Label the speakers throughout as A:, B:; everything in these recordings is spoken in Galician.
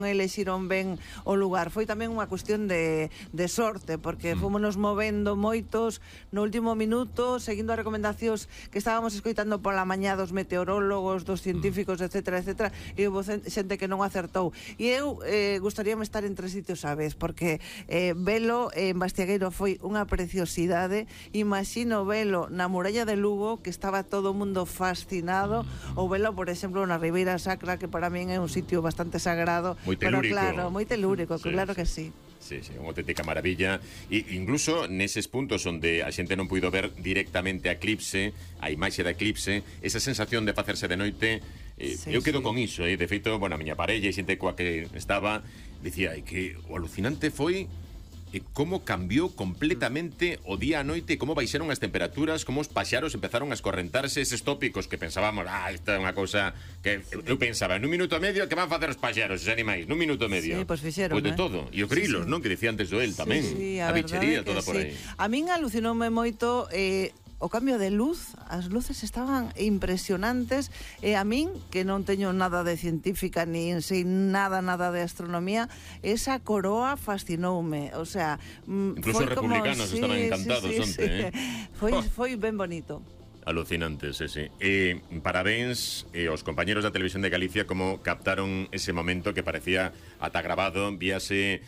A: elexiron ben o lugar. Foi tamén unha cuestión de sorte, porque fomos movendo moitos no último minuto, seguindo as recomendacións que estábamos escoitando pola mañá dos meteorólogos, dos científicos, etcétera, etcétera, e houve xente que non acertou. E eu gustaríame estar en 3 sitios á vez, porque velo en Bastiagueiro foi unha preciosidade. Imagino velo na muralla de Lugo, que estaba todo o mundo fascinado, ou velo, por exemplo, na Ribeira Sacra, que para min é un sitio bastante sagrado.
B: Moi telúrico.
A: Pero claro, moi telúrico, sí, claro que sí.
B: Sí, unha auténtica maravilla. E incluso neses puntos onde a xente non puido ver directamente a eclipse, a imaxe da eclipse, esa sensación de facerse de noite, eu quedo con iso, de feito, bueno, a miña parella e xente coa que estaba dicía que o alucinante foi como cambiou completamente o día a noite, como baixaron as temperaturas, como os paxaros empezaron a escorrentarse, eses tópicos que pensábamos, esta é unha cousa que eu pensaba, nun minuto e medio que van facer os paxaros, os animais, nun minuto e medio.
A: Sí, pois fixeron,
B: de todo, e os grilos, non, que dicía antes do el tamén, a bichería toda por aí.
A: A min alucinoume moito o cambio de luz, as luces estaban impresionantes, e a min, que non teño nada de científica, nin sei nada de astronomía, esa coroa fascinoume, o sea,
B: incluso os republicanos estaban encantados onte,
A: Foi ben bonito.
B: Alucinante, sí. Parabéns aos compañeros da Televisión de Galicia como captaron ese momento que parecía ata grabado, víase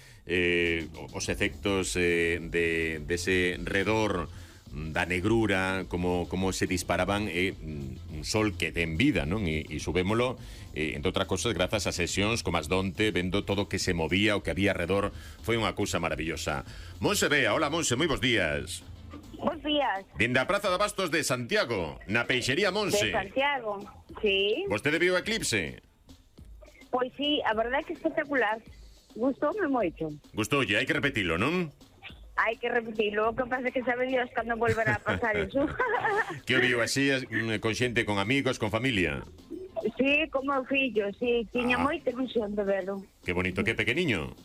B: os efectos dese redor da negrura, como se disparaban, un sol que ten vida, non? E subémolo, entre outras cosas, grazas a sesións como as donte, vendo todo o que se movía, o que había alrededor, foi unha cousa maravillosa. Monse Bea, hola Monse, moi bons días.
C: Bons días.
B: Dende a Praza de Abastos de Santiago, na Peixería Monse.
C: De Santiago, sí.
B: Vostede viu o eclipse?
C: Pois sí, a verdade é que espectacular. Gustoume moito.
B: Gustoulle, hai que repetilo, non?
C: Hai que repetirlo, o que pasa é que sabe Dios cando volverá a pasar eso.
B: Que o viu así, con xente, con amigos, con familia?
C: Sí, como o fillo, sí, tiña moita ilusión de verlo.
B: Que bonito, que pequeniño?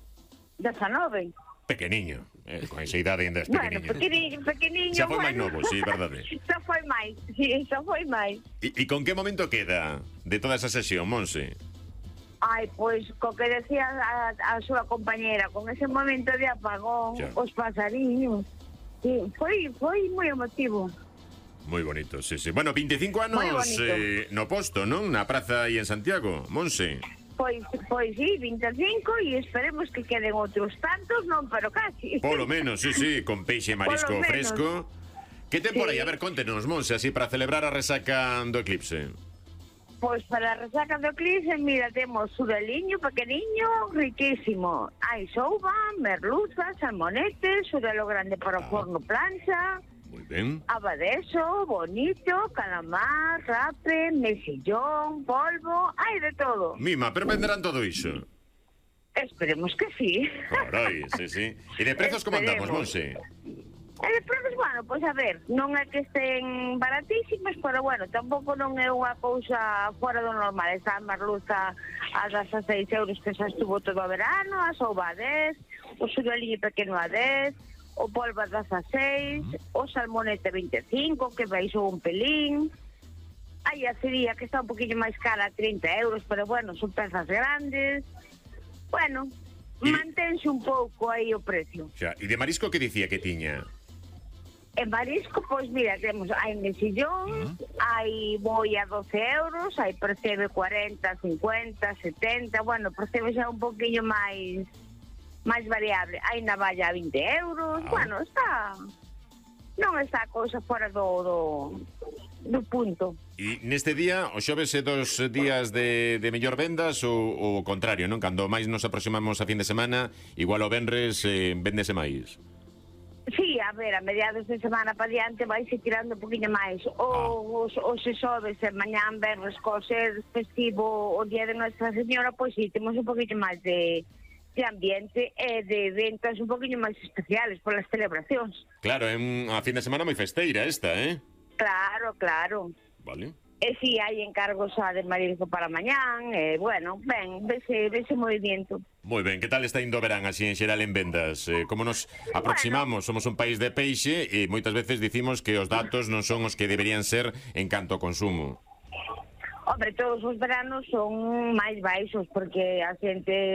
C: 19.
B: Pequeniño, con esa idade ainda es pequeniño.
C: Bueno, pequeniño.
B: Xa foi máis novo, sí, verdade.
C: Xa foi máis, sí, xa foi máis.
B: E con que momento queda de toda esa sesión, Monse?
C: Ai, pois, co que decía a súa compañera, con ese momento de apagón, os pasariños, sí, foi moi emotivo.
B: Moi bonito, sí. Bueno, 25 anos no posto, non? Na praza aí en Santiago, Monse.
C: Pois sí, 25, e esperemos que queden outros tantos, non, pero casi.
B: Polo menos, sí, con peixe e marisco fresco. Que ten por aí? A ver, contenos, Monse, así para celebrar a resaca do eclipse.
C: Pois para a resaca do eclipse, mira, temos sureliño pequeniño, riquísimo. Hai souba, merluza, salmonete, surelo grande para o forno plancha.
B: Moi ben.
C: Abadeso, bonito, calamar, rape, mesillón, polvo, hai de todo.
B: Mima, pero venderán todo iso?
C: Esperemos que sí.
B: Carai, sí. E de prezos como andamos, Monse?
C: E despois, bueno, pois a ver, non é que estén baratísimas, pero bueno, tampouco non é unha cousa fora do normal. Esta merluza a 16 euros que xa estuvo todo o verano, a souba a 10, o sureliño pequeno a 10, o polvo a 16, o salmonete 25, que baixou un pelín. Aí a cería, que está un poquinho máis cara, a 30 euros, pero bueno, son pezas grandes. Bueno, mantense un pouco aí o precio.
B: Xa, e de marisco que dicía que tiña?
C: En marisco, pois mira, temos, hai mesillón, hai boi a 12 euros, hai percebe 40, 50, 70, bueno, percebe xa un poquinho máis variable. Hai navalla a 20 euros, bueno, non está a cousa fora do punto.
B: E neste día, o xoves é dos días de mellor vendas ou o contrario, non? Cando máis nos aproximamos a fin de semana, igual o venres véndese máis.
C: Sí, a ver, a mediados de semana para diante vai se tirando un poquinho máis. Os se sobes e mañán venres co ser festivo o día de Nuestra Señora, pois sí, temos un poquinho máis de ambiente e de ventas un poquinho máis especiales polas celebracións.
B: Claro, é a fin de semana moi festeira esta,
C: Claro.
B: Vale.
C: E si hai encargos de marisco para mañán, bueno, vese movimiento.
B: Moi ben, que tal está indo o verán así en xeral en vendas? Como nos aproximamos? Somos un país de peixe e moitas veces dicimos que os datos non son os que deberían ser en canto ao consumo.
C: Hombre, todos os veranos son máis baixos porque a xente